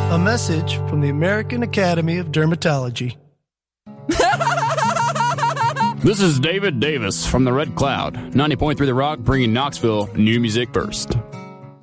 A message from the American Academy of Dermatology. This is David Davis from the Red Cloud, 90.3 The Rock, bringing Knoxville new music first.